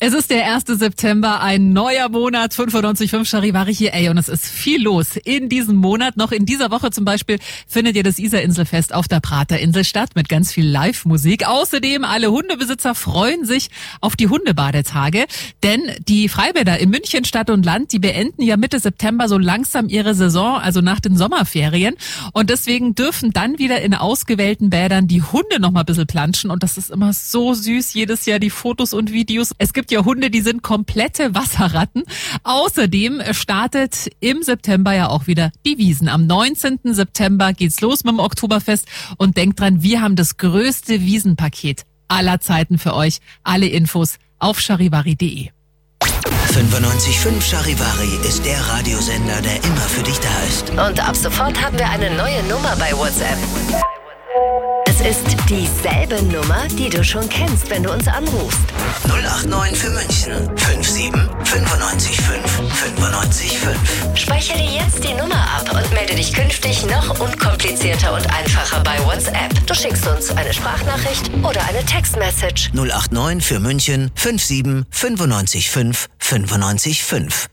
Es ist der 1. September, ein neuer Monat, 95.5 Charivari hier, und es ist viel los in diesem Monat. Noch in dieser Woche zum Beispiel findet ihr das Isar-Inselfest auf der Praterinsel statt mit ganz viel Live-Musik. Außerdem, alle Hundebesitzer freuen sich auf die Hundebadetage, denn die Freibäder in München, Stadt und Land, die beenden ja Mitte September so langsam ihre Saison, also nach den Sommerferien. Und deswegen dürfen dann wieder in ausgewählten Bädern die Hunde noch mal ein bisschen planschen und das ist immer so süß, jedes Jahr die Fotos und Videos. Es gibt ja Hunde, die sind komplette Wasserratten. Außerdem startet im September ja auch wieder die Wiesn. Am 19. September geht's los mit dem Oktoberfest und denkt dran, wir haben das größte Wiesenpaket aller Zeiten für euch. Alle Infos auf charivari.de. 95.5 Charivari ist der Radiosender, der immer für dich da ist. Und ab sofort haben wir eine neue Nummer bei WhatsApp. Es ist dieselbe Nummer, die du schon kennst, wenn du uns anrufst. 089 für München 57 95 5 95 5. Speichere dir jetzt die Nummer ab und melde dich künftig noch unkomplizierter und einfacher bei WhatsApp. Du schickst uns eine Sprachnachricht oder eine Textmessage. 089 für München 57 95 5 95 5.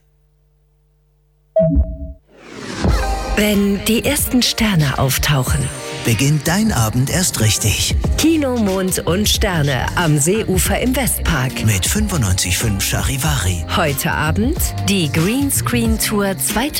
Wenn die ersten Sterne auftauchen, beginnt dein Abend erst richtig. Kino, Mond und Sterne am Seeufer im Westpark. Mit 95.5 Charivari. Heute Abend die Greenscreen Tour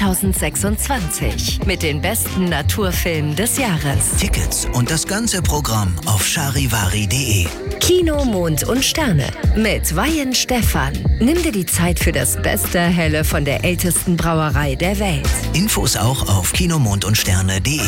2026 mit den besten Naturfilmen des Jahres. Tickets und das ganze Programm auf charivari.de. Kino, Mond und Sterne mit Weihen Stephan. Nimm dir die Zeit für das beste Helle von der ältesten Brauerei der Welt. Infos auch auf kinomondundsterne.de.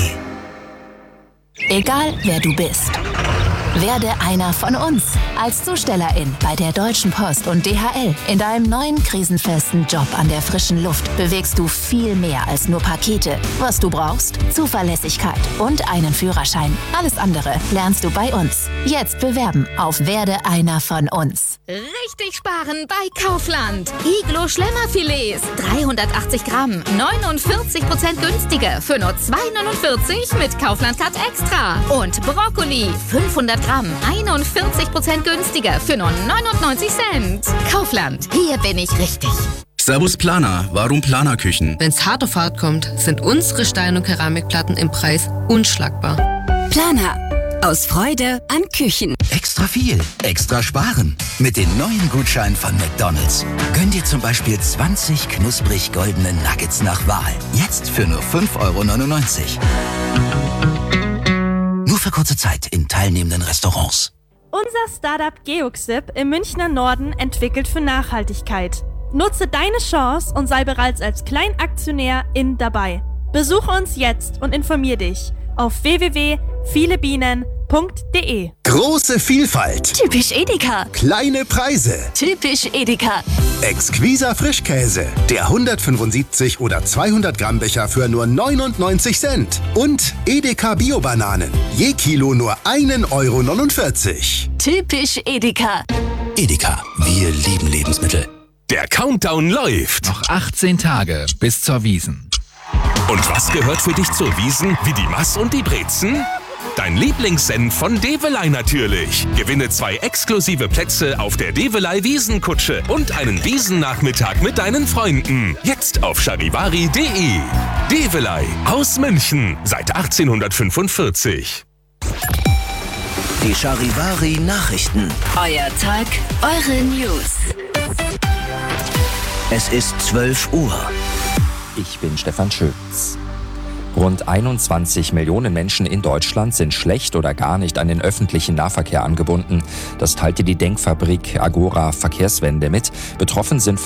Egal wer du bist, werde einer von uns. Als Zustellerin bei der Deutschen Post und DHL in deinem neuen krisenfesten Job an der frischen Luft bewegst du viel mehr als nur Pakete. Was du brauchst? Zuverlässigkeit und einen Führerschein. Alles andere lernst du bei uns. Jetzt bewerben auf Werde einer von uns. Richtig sparen bei Kaufland. Iglo Schlemmerfilets, 380 Gramm, 49% günstiger für nur 2,49 mit Kaufland Cut Extra. Und Brokkoli, 500 Gramm, 41% günstiger für nur 99 Cent. Kaufland, hier bin ich richtig. Servus Planer, warum Planerküchen? Wenn's hart auf hart kommt, sind unsere Stein- und Keramikplatten im Preis unschlagbar. Planer. Aus Freude an Küchen. Extra viel, extra sparen. Mit den neuen Gutscheinen von McDonald's. Gönn dir zum Beispiel 20 knusprig goldene Nuggets nach Wahl. Jetzt für nur 5,99 €. Nur für kurze Zeit in teilnehmenden Restaurants. Unser Startup Geoxip im Münchner Norden entwickelt für Nachhaltigkeit. Nutze deine Chance und sei bereits als Kleinaktionärin dabei. Besuche uns jetzt und informier dich auf www.vielebienen.de. Große Vielfalt. Typisch Edeka. Kleine Preise. Typisch Edeka. Exquiser Frischkäse. Der 175 oder 200 Gramm Becher für nur 99 Cent. Und Edeka Bio-Bananen. Je Kilo nur 1,49 €. Typisch Edeka. Edeka, wir lieben Lebensmittel. Der Countdown läuft. Noch 18 Tage bis zur Wiesn. Und was gehört für dich zur Wiesn wie die Mass und die Brezen? Dein Lieblingssenf von Develey natürlich. Gewinne 2 exklusive Plätze auf der Develey Wiesenkutsche und einen Wiesennachmittag mit deinen Freunden. Jetzt auf charivari.de. Develey aus München seit 1845. Die Charivari Nachrichten. Euer Tag, eure News. Es ist 12 Uhr. Ich bin Stefan Schütz. Rund 21 Millionen Menschen in Deutschland sind schlecht oder gar nicht an den öffentlichen Nahverkehr angebunden. Das teilte die Denkfabrik Agora Verkehrswende mit. Betroffen sind